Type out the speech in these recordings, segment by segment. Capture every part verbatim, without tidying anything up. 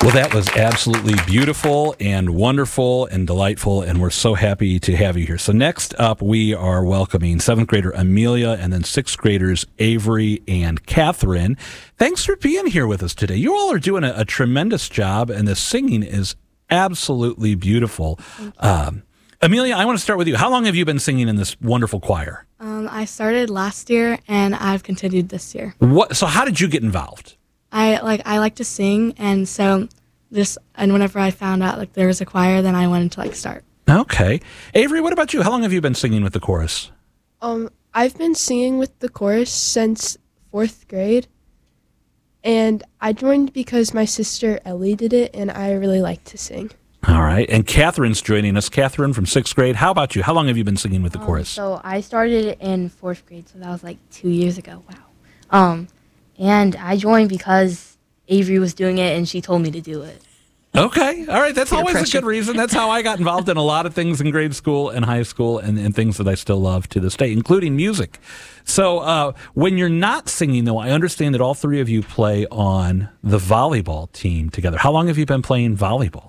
Well, that was absolutely beautiful and wonderful and delightful, and we're so happy to have you here. So next up, we are welcoming seventh grader Amelia and then sixth graders Avery and Catherine. Thanks for being here with us today. You all are doing a, a tremendous job, and the singing is absolutely beautiful. Um, Amelia, I want to start with you. How long have you been singing in this wonderful choir? Um, I started last year, and I've continued this year. What? So how did you get involved? I like I like to sing, and so this and whenever I found out like there was a choir, then I wanted to like start. Okay, Avery, what about you? How long have you been singing with the chorus? Um, I've been singing with the chorus since fourth grade, and I joined because my sister Ellie did it, and I really like to sing. All right, and Catherine's joining us. Catherine from sixth grade. How about you? How long have you been singing with the um, chorus? So I started in fourth grade, so that was like two years ago. Wow. Um, and I joined because Avery was doing it, and she told me to do it. Okay. All right. That's Peer always pressure. a good reason. That's how I got involved in a lot of things in grade school and high school and, and things that I still love to this day, including music. So uh, when you're not singing, though, I understand that all three of you play on the volleyball team together. How long have you been playing volleyball?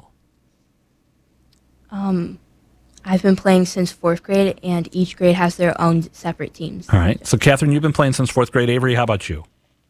Um, I've been playing since fourth grade, and each grade has their own separate teams. All right. So, Catherine, you've been playing since fourth grade. Avery, how about you?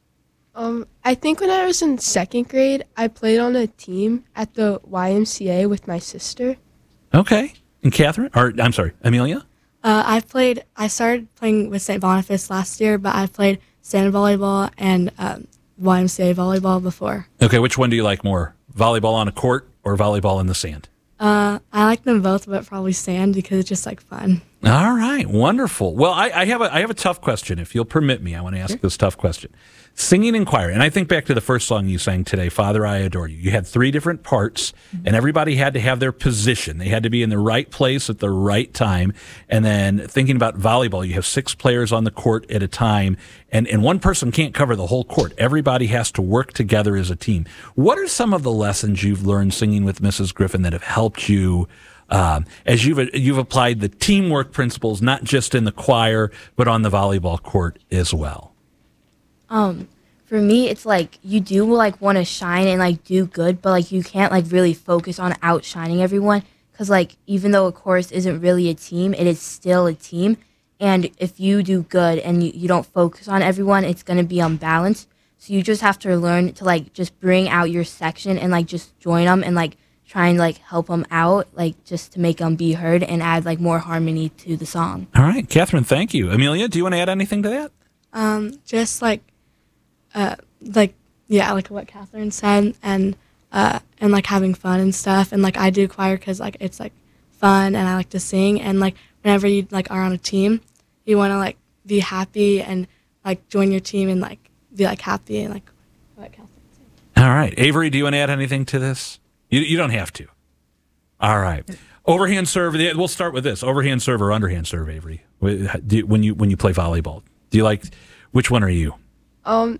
Um, I think when I was in second grade, I played on a team at the Y M C A with my sister. Okay. And Catherine? Or, I'm sorry, Amelia? Uh, I've played. I started playing with Saint Boniface last year, but I've played sand volleyball and um, Y M C A volleyball before. Okay. Which one do you like more? Volleyball on a court or volleyball in the sand? Uh, I like them both, but probably sand because it's just like fun. All right, wonderful. Well, I, I have a I have a tough question. If you'll permit me, I want to ask this tough question. Singing in choir, and I think back to the first song you sang today, "Father, I Adore You." You had three different parts, and everybody had to have their position. They had to be in the right place at the right time. And then thinking about volleyball, you have six players on the court at a time, and, and one person can't cover the whole court. Everybody has to work together as a team. What are some of the lessons you've learned singing with Missus Griffin that have helped you Um, as you've you've applied the teamwork principles, not just in the choir, but on the volleyball court as well? Um, for me, it's like you do like want to shine and like do good, but like you can't like really focus on outshining everyone because like even though a chorus isn't really a team, it is still a team. And if you do good and you, you don't focus on everyone, it's gonna be unbalanced. So you just have to learn to like just bring out your section and like just join them and like try and like help them out, like just to make them be heard and add like more harmony to the song. All right, Catherine, thank you. Amelia, do you want to add anything to that? Um, just like, uh, like yeah, like what Catherine said, and uh, and like having fun and stuff, and like I do choir because like it's like fun and I like to sing, and like whenever you like are on a team, you want to like be happy and like join your team and like be like happy and like what Catherine said. All right, Avery, do you want to add anything to this? You, you don't have to. All right. Overhand serve. We'll start with this. Overhand serve or underhand serve, Avery. When you when you play volleyball, do you like, which one are you? Um,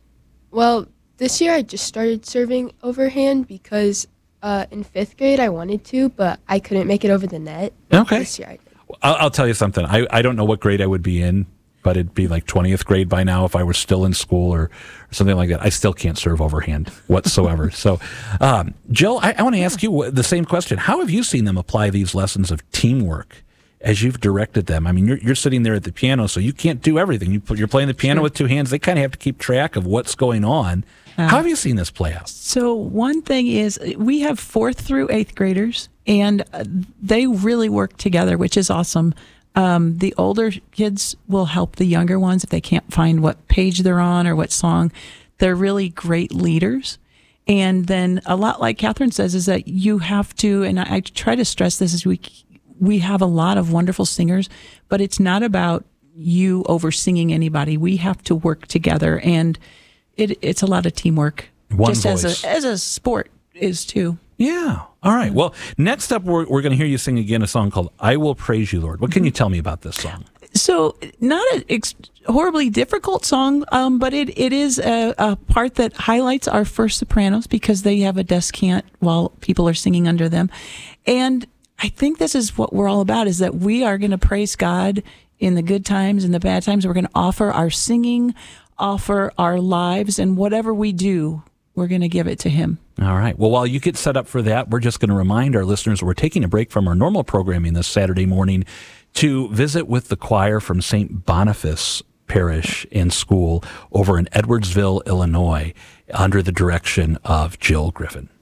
well, this year I just started serving overhand because uh, in fifth grade I wanted to, but I couldn't make it over the net. Okay. This year I did. I'll, I'll tell you something. I, I don't know what grade I would be in, but it'd be like twentieth grade by now if I were still in school or, or something like that. I still can't serve overhand whatsoever. So, um, Jill, I, I want to ask you the same question. How have you seen them apply these lessons of teamwork as you've directed them? I mean, you're, you're sitting there at the piano, so you can't do everything. You put, you're playing the piano Sure. with two hands. They kind of have to keep track of what's going on. Uh, How have you seen this play out? So one thing is we have fourth through eighth graders, and uh, they really work together, which is awesome. Um, the older kids will help the younger ones if they can't find what page they're on or what song. They're really great leaders. And then a lot like Catherine says is that you have to, and I, I try to stress this, is we we have a lot of wonderful singers, but it's not about you over singing anybody. We have to work together, and it, it's a lot of teamwork. One just voice. as a as a sport is too. Yeah. All right. Well, next up, we're, we're going to hear you sing again a song called "I Will Praise You, Lord." What can you tell me about this song? So, not a ex- horribly difficult song, um, but it, it is a, a part that highlights our first sopranos because they have a descant while people are singing under them. And I think this is what we're all about, is that we are going to praise God in the good times and the bad times. We're going to offer our singing, offer our lives, and whatever we do, we're going to give it to Him. All right. Well, while you get set up for that, we're just going to remind our listeners we're taking a break from our normal programming this Saturday morning to visit with the choir from Saint Boniface Parish and School over in Edwardsville, Illinois, under the direction of Jill Griffin.